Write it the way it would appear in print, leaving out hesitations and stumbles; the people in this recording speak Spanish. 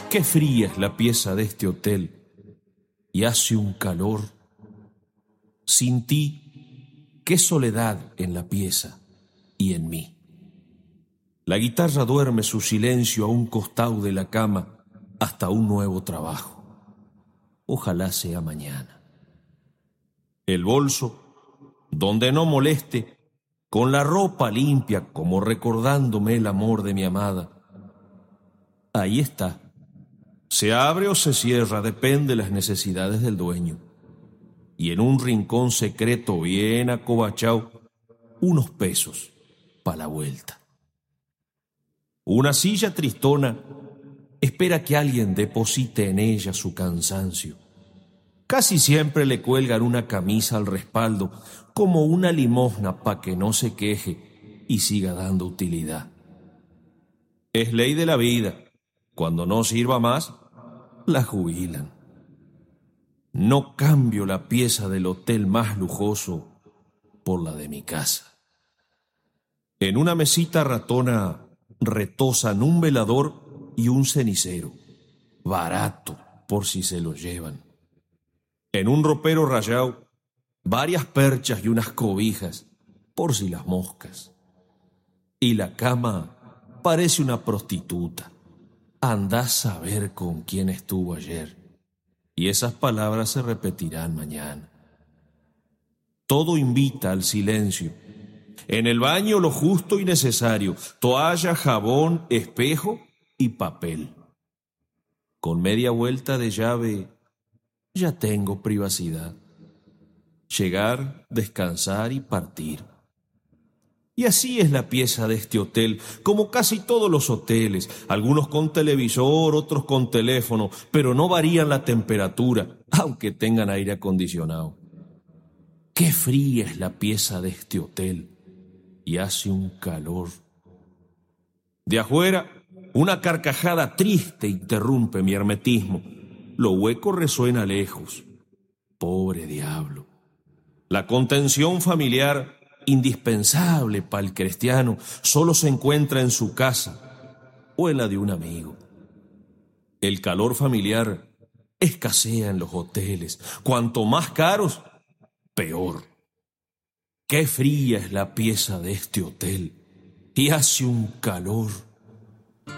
Qué fría es la pieza de este hotel y hace un calor. Sin ti, qué soledad en la pieza y en mí. La guitarra duerme su silencio a un costado de la cama hasta un nuevo trabajo. Ojalá sea mañana. El bolso, donde no moleste, con la ropa limpia como recordándome el amor de mi amada. Ahí está. Se abre o se cierra, depende de las necesidades del dueño. Y en un rincón secreto bien acobachado, unos pesos pa' la vuelta. Una silla tristona espera que alguien deposite en ella su cansancio. Casi siempre le cuelgan una camisa al respaldo, como una limosna pa' que no se queje y siga dando utilidad. Es ley de la vida. Cuando no sirva más, la jubilan. No cambio la pieza del hotel más lujoso por la de mi casa. En una mesita ratona retosan un velador y un cenicero, barato por si se lo llevan. En un ropero rayado, varias perchas y unas cobijas por si las moscas. Y la cama parece una prostituta. Andás a ver con quién estuvo ayer. Y esas palabras se repetirán mañana. Todo invita al silencio. En el baño lo justo y necesario: toalla, jabón, espejo y papel. Con media vuelta de llave ya tengo privacidad. Llegar, descansar y partir. Y así es la pieza de este hotel, como casi todos los hoteles, algunos con televisor, otros con teléfono, pero no varían la temperatura, aunque tengan aire acondicionado. Qué fría es la pieza de este hotel, y hace un calor. De afuera, una carcajada triste interrumpe mi hermetismo. Lo hueco resuena lejos. Pobre diablo. La contención familiar, indispensable para el cristiano, solo se encuentra en su casa o en la de un amigo. El calor familiar escasea en los hoteles. Cuanto más caros, peor. Qué fría es la pieza de este hotel y hace un calor.